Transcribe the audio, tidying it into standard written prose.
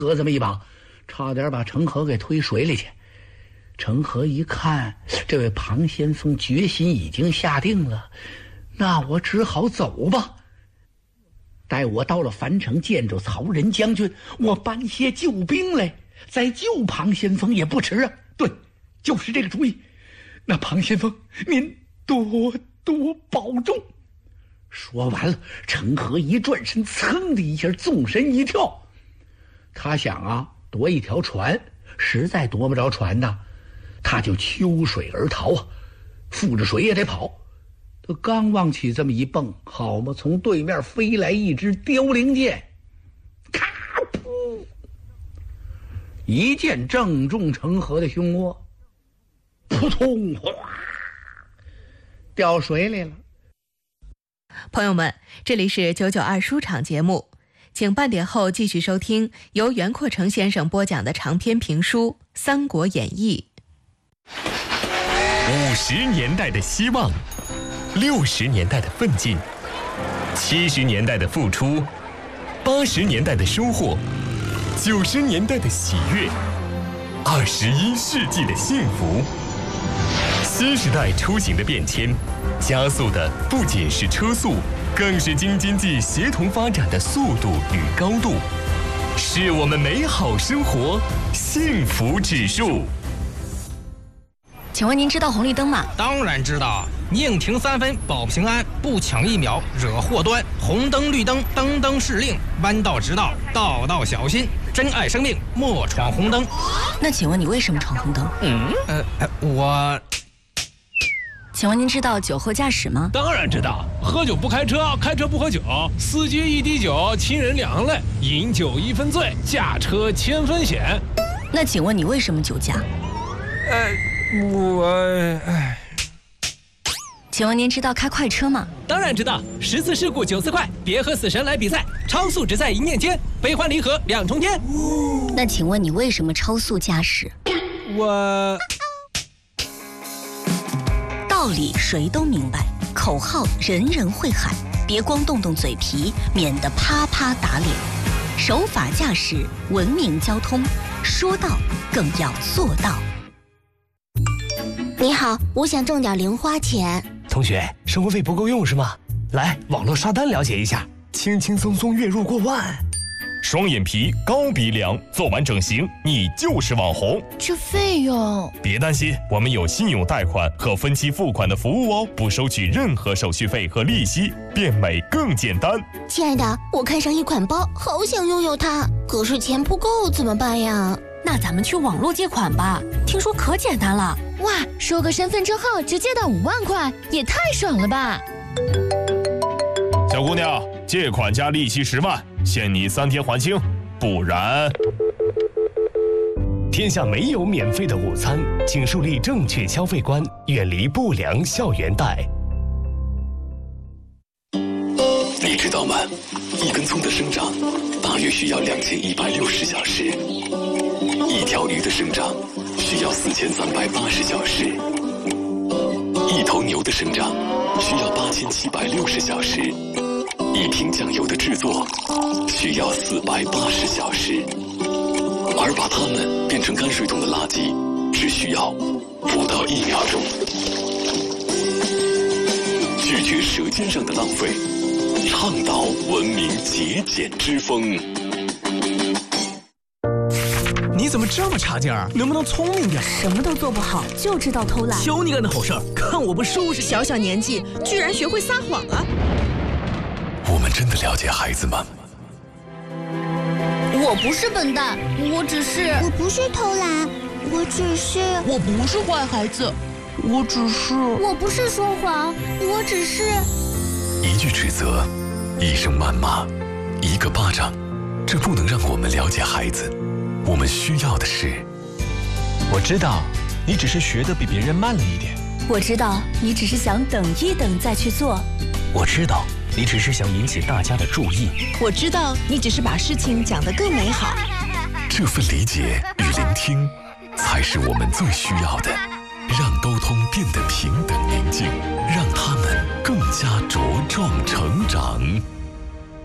河这么一绑，差点把程河给推水里去。程河一看，这位庞先锋决心已经下定了，那我只好走吧。待我到了樊城，见着曹仁将军，我搬些救兵来，再救庞先锋也不迟啊。对，就是这个主意。那庞先锋，您多多保重。说完了，程河一转身，噌的一下纵身一跳。他想啊，夺一条船，实在夺不着船呐，他就秋水而逃啊，负着水也得跑。他刚往起这么一蹦，好嘛，从对面飞来一支凋零箭，咔噗，一箭正中程河的胸窝，扑通，哗，掉水里了。 朋友们，这里是992书场节目，请半点后继续收听由袁阔成先生播讲的长篇评书《三国演义》。 50年代的希望，60年代的奋进，70年代的付出，80年代的收获，90年代的喜悦，21世纪的幸福。新时代出行的变迁，加速的不仅是车速，更是京津冀协同发展的速度与高度，是我们美好生活幸福指数。 请问您知道红绿灯吗？ 当然知道，宁停3分保平安，不抢1秒惹祸端。红灯绿灯，灯灯是令，弯道直道，道道小心。珍爱生命，莫闯红灯。 那请问你为什么闯红灯？ 我…… 请问您知道酒后驾驶吗？ 当然知道，喝酒不开车，开车不喝酒，司机一滴酒，亲人两行泪，饮酒1分醉，驾车1000分险。 那请问你为什么酒驾？请问您知道开快车吗？ 当然知道，10次事故9次快，别和死神来比赛，超速只在一念间，悲欢离合2重天。 那请问你为什么超速驾驶？道理谁都明白，口号人人会喊，别光动动嘴皮，免得啪啪打脸。守法驾驶，文明交通，说到更要做到。 你好，我想挣点零花钱。 同学，生活费不够用是吗？来，网络刷单了解一下，轻轻松松月入过万。 双眼皮、高鼻梁，做完整形，你就是网红。 这费用…… 别担心，我们有信用贷款和分期付款的服务哦，不收取任何手续费和利息，变美更简单。 亲爱的，我看上一款包，好想拥有它，可是钱不够怎么办呀？ 那咱们去网络借款吧，听说可简单了。 哇，收个身份证号直接到5万块，也太爽了吧！ 小姑娘，借款加利息10万，限你3天还清，不然…… 天下没有免费的午餐，请树立正确消费观，远离不良校园贷。 你知道吗？一根葱的生长大约需要2160小时，一条鱼的生长需要4380小时，一头牛的生长需要8760小时，一瓶酱油的制作需要480小时，而把它们变成泔水桶的垃圾只需要不到1秒钟。拒绝舌尖上的浪费，倡导文明节俭之风。 你怎么这么差劲儿？能不能聪明点？ 什么都做不好，就知道偷懒。 求你干的好事儿，看我不收拾你！ 小小年纪居然学会撒谎了。 我们真的了解孩子吗？ 我不是笨蛋，我不是偷懒，我不是坏孩子， 我不是说谎，我只是…… 一句指责，一声谩骂，一个巴掌，这不能让我们了解孩子。我们需要的是…… 我知道，你只是学得比别人慢了一点。 我知道，你只是想等一等再去做。 我知道，你只是想引起大家的注意。 我知道，你只是把事情讲得更美好。 这份理解与聆听，才是我们最需要的。让沟通变得平等宁静，让他们更加茁壮成长。